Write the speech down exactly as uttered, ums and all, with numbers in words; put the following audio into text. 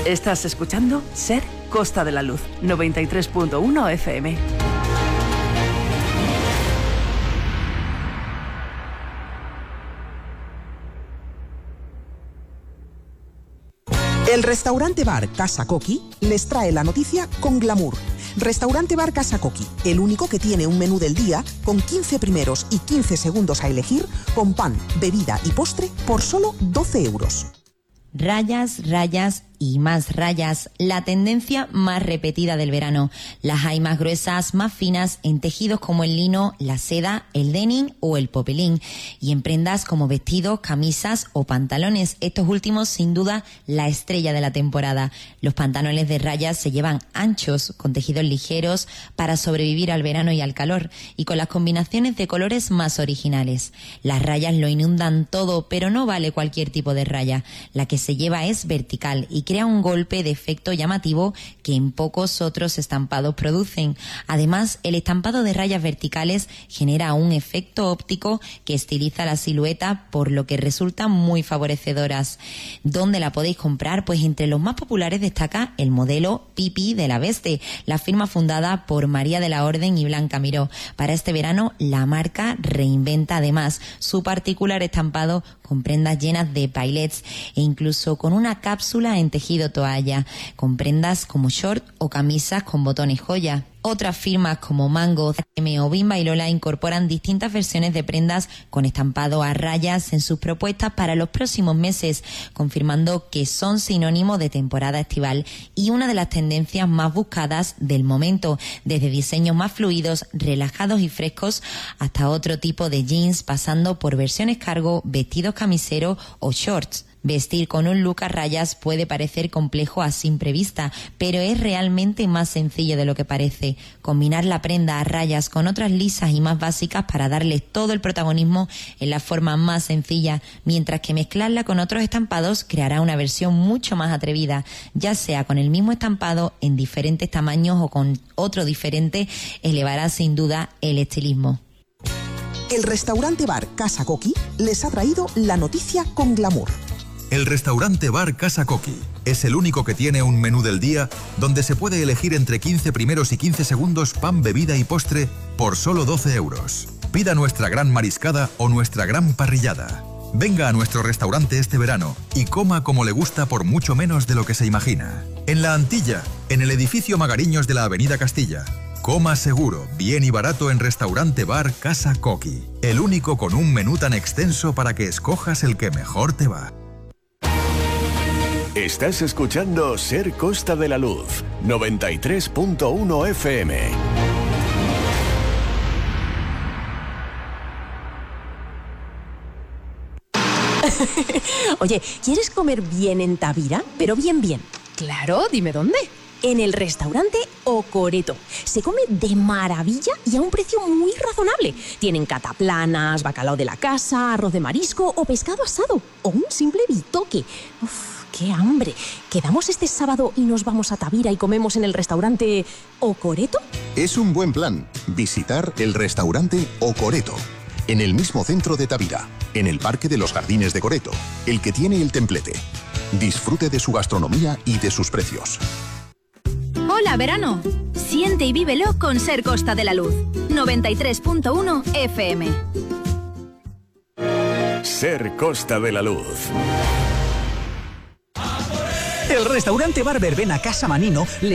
Estás escuchando Ser Costa de la Luz, noventa y tres punto uno F M. El restaurante bar Casa Coqui les trae la noticia con glamour. Restaurante bar Casa Coqui, el único que tiene un menú del día con quince primeros y quince segundos a elegir, con pan, bebida y postre por solo doce euros. Rayas, rayas y más rayas, la tendencia más repetida del verano. Las hay más gruesas, más finas, en tejidos como el lino, la seda, el denim o el popelín, y en prendas como vestidos, camisas o pantalones. Estos últimos, sin duda, la estrella de la temporada. Los pantalones de rayas se llevan anchos, con tejidos ligeros, para sobrevivir al verano y al calor, y con las combinaciones de colores más originales. Las rayas lo inundan todo, pero no vale cualquier tipo de raya. La que se lleva es vertical y crea un golpe de efecto llamativo que en pocos otros estampados producen. Además, el estampado de rayas verticales genera un efecto óptico que estiliza la silueta, por lo que resultan muy favorecedoras. ¿Dónde la podéis comprar? Pues entre los más populares destaca el modelo Pipi de la Veste, la firma fundada por María de la Orden y Blanca Miró. Para este verano, la marca reinventa además su particular estampado con prendas llenas de pailets e incluso con una cápsula en tejido toalla, con prendas como short o camisas con botones joya. Otras firmas como Mango, C M o Bimba y Lola incorporan distintas versiones de prendas con estampado a rayas en sus propuestas para los próximos meses, confirmando que son sinónimo de temporada estival y una de las tendencias más buscadas del momento, desde diseños más fluidos, relajados y frescos, hasta otro tipo de jeans, pasando por versiones cargo, vestidos camiseros o shorts. Vestir con un look a rayas puede parecer complejo a simple vista, pero es realmente más sencillo de lo que parece. Combinar la prenda a rayas con otras lisas y más básicas para darle todo el protagonismo en la forma más sencilla, mientras que mezclarla con otros estampados creará una versión mucho más atrevida, ya sea con el mismo estampado en diferentes tamaños o con otro diferente, elevará sin duda el estilismo. El restaurante bar Casa Coqui les ha traído la noticia con glamour. El restaurante bar Casa Coqui es el único que tiene un menú del día donde se puede elegir entre quince primeros y quince segundos pan, bebida y postre por solo doce euros. Pida nuestra gran mariscada o nuestra gran parrillada. Venga a nuestro restaurante este verano y coma como le gusta por mucho menos de lo que se imagina. En La Antilla, en el edificio Magariños de la Avenida Castilla. Coma seguro, bien y barato en Restaurante Bar Casa Coqui. El único con un menú tan extenso para que escojas el que mejor te va. Estás escuchando Ser Costa de la Luz, noventa y tres punto uno F M. Oye, ¿quieres comer bien en Tavira? Pero bien, bien. Claro, dime dónde. En el restaurante O Coreto. Se come de maravilla y a un precio muy razonable. Tienen cataplanas, bacalao de la casa, arroz de marisco o pescado asado. O un simple bitoque. Uf, ¡qué hambre! ¿Quedamos este sábado y nos vamos a Tavira y comemos en el restaurante O Coreto? Es un buen plan visitar el restaurante O Coreto, en el mismo centro de Tavira, en el Parque de los Jardines de Coreto, el que tiene el templete. Disfrute de su gastronomía y de sus precios. Hola, verano. Siente y vívelo con Ser Costa de la Luz, noventa y tres punto uno F M. Ser Costa de la Luz. El restaurante Bar Verbena Casa Manino le